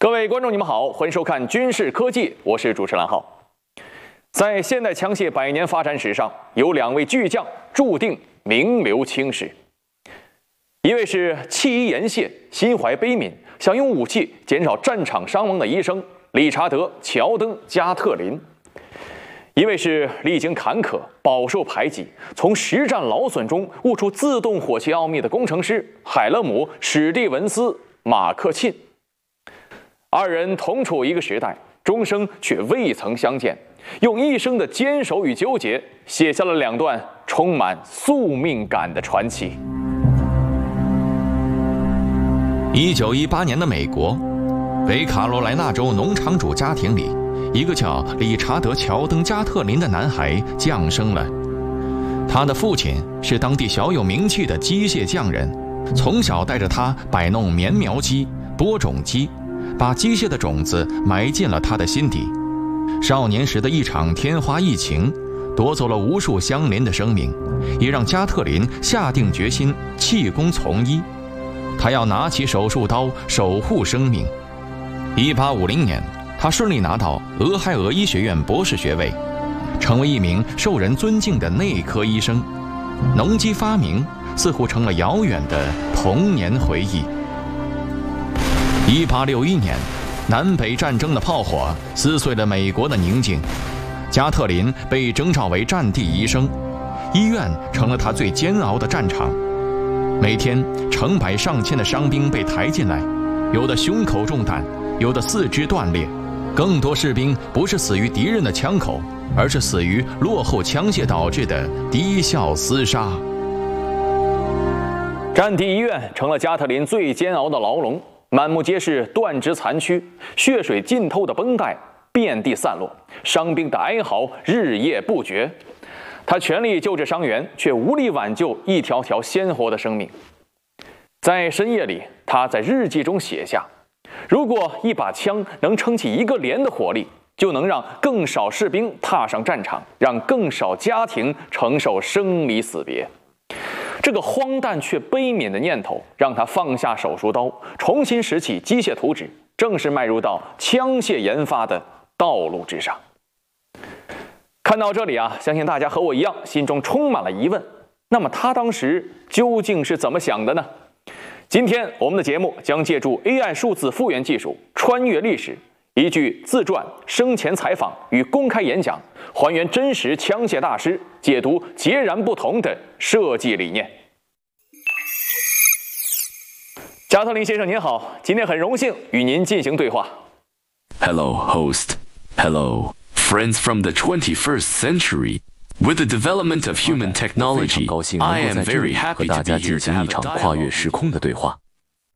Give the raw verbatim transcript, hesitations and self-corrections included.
各位观众，你们好，欢迎收看《军事科技》，我是主持人蓝浩。在现代枪械百年发展史上，有两位巨匠注定名留青史。一位是弃医言谢、心怀悲悯，想用武器减少战场伤亡的医生理查德·乔登·加特林；一位是历经坎坷、饱受排挤，从实战劳损中悟出自动火器奥秘的工程师海勒姆·史蒂文斯·马克沁。二人同处一个时代，终生却未曾相见，用一生的坚守与纠结，写下了两段充满宿命感的传奇。 一九一八年的美国，北卡罗来纳州农场主家庭里，一个叫理查德·乔登·加特林的男孩降生了。他的父亲是当地小有名气的机械匠人，从小带着他摆弄棉苗机、播种机，把机械的种子埋进了他的心底。少年时的一场天花疫情，夺走了无数相邻的生命，也让加特林下定决心弃工从医。他要拿起手术刀守护生命。一八五零年，他顺利拿到俄亥俄医学院博士学位，成为一名受人尊敬的内科医生。农机发明似乎成了遥远的童年回忆。一八六一年，南北战争的炮火撕碎了美国的宁静，加特林被征召为战地医生，医院成了他最煎熬的战场。每天成百上千的伤兵被抬进来，有的胸口中弹，有的四肢断裂，更多士兵不是死于敌人的枪口，而是死于落后枪械导致的低效厮杀。 战地医院成了加特林最煎熬的牢笼，满目皆是断肢残躯，血水浸透的绷带遍地散落，伤兵的哀嚎日夜不绝。他全力救治伤员，却无力挽救一条条鲜活的生命。在深夜里，他在日记中写下：如果一把枪能撑起一个连的火力，就能让更少士兵踏上战场，让更少家庭承受生离死别。这个荒诞却悲悯的念头，让他放下手术刀，重新拾起机械图纸，正式迈入到枪械研发的道路之上。看到这里啊，相信大家和我一样，心中充满了疑问。那么他当时究竟是怎么想的呢？今天我们的节目将借助 A I 数字复原技术，穿越历史，依据自传、生前采访与公开演讲，还原真实枪械大师解读截然不同的设计理念。加特林先生您好，今天很荣幸与您进行对话。 Hello, host. Hello, friends from the twenty-first century. With the development of human technology, I am very happy to be here to have a 跨越时空的对话。